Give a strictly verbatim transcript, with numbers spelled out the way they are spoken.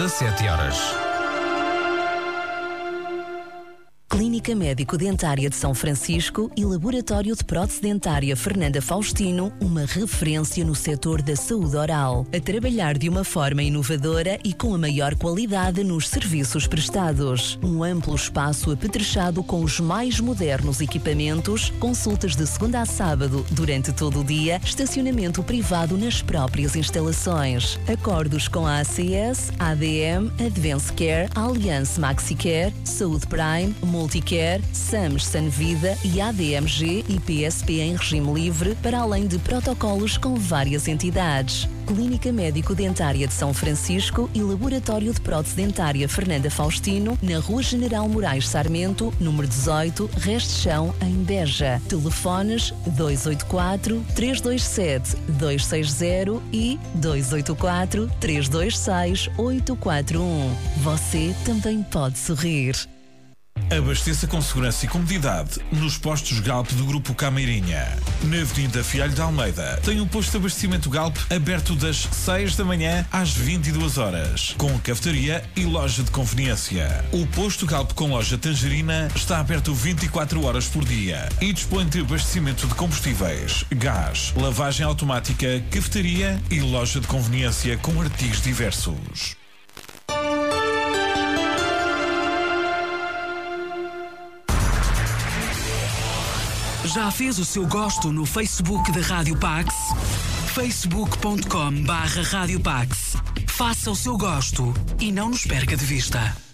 dezassete horas. Clínica Médico-Dentária de São Francisco e Laboratório de Prótese Dentária Fernanda Faustino, uma referência no setor da saúde oral, a trabalhar de uma forma inovadora e com a maior qualidade nos serviços prestados. Um amplo espaço apetrechado com os mais modernos equipamentos, consultas de segunda a sábado durante todo o dia, estacionamento privado nas próprias instalações. Acordos com a A C S, A D M, Advance Care, Allianz MaxiCare, Saúde Prime, Multicare, SAMS Sanvida e A D M G e P S P em regime livre, para além de protocolos com várias entidades. Clínica Médico-Dentária de São Francisco e Laboratório de Prótese Dentária Fernanda Faustino, na Rua General Moraes Sarmento, número dezoito, Reste Chão, em Beja. Telefones dois oito quatro, três dois sete, dois seis zero e dois oito quatro, três dois seis, oito quatro um. Você também pode sorrir. Abasteça com segurança e comodidade nos postos Galp do Grupo Cameirinha. Na Avenida Fialho de Almeida tem um posto de abastecimento Galp aberto das seis da manhã às vinte e duas horas, com cafetaria e loja de conveniência. O posto Galp com loja Tangerina está aberto vinte e quatro horas por dia e dispõe de abastecimento de combustíveis, gás, lavagem automática, cafetaria e loja de conveniência com artigos diversos. Já fez o seu gosto no Facebook da Rádio Pax? facebook ponto com barra Rádio Pax. Faça o seu gosto e não nos perca de vista.